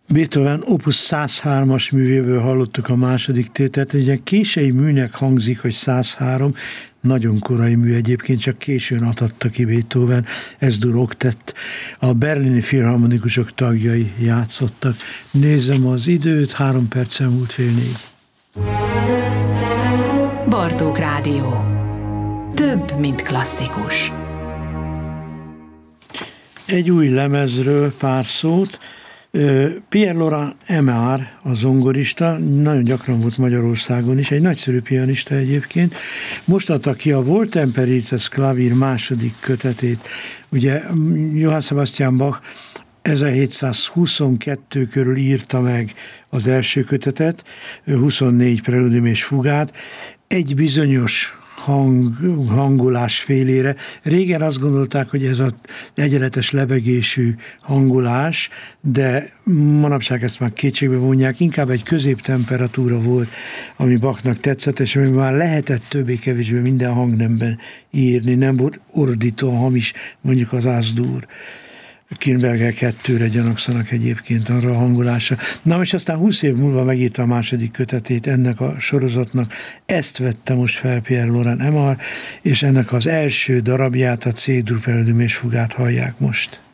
Beethoven Opus 103-as művéből hallottuk a második tételt. Ugye késői műnek hangzik, hogy 103, nagyon korai mű egyébként, csak későn adta ki Beethoven, S-dur oktett. A berlini filharmonikusok tagjai játszottak. Nézem az időt, 3 percen múlt 3:30. Bartók Rádió. Több, mint klasszikus. Egy új lemezről pár szót. Pierre-Laurent Aimard, a zongorista, nagyon gyakran volt Magyarországon is, egy nagyszerű pianista egyébként. Most adta ki a Wohltemperiert Klavier második kötetét. Ugye Johann Sebastian Bach 1722 körül írta meg az első kötetet, 24 preludium és fugát, egy bizonyos hangolás félére. Régen azt gondolták, hogy ez az egyenletes lebegésű hangolás, de manapság ezt már kétségbe vonják, inkább egy középtemperatúra volt, ami Bachnak tetszett, és ami már lehetett többé-kevésbé minden hangnemben írni, nem volt ordító hamis, mondjuk az As-dur. Kirnberger 2-re gyanakszanak egyébként arra a hangolása. Na, és aztán 20 év múlva megírta a második kötetét ennek a sorozatnak. Ezt vette most fel Pierre-Laurent Aimard, és ennek az első darabját, a C-dur preludium és fugát hallják most.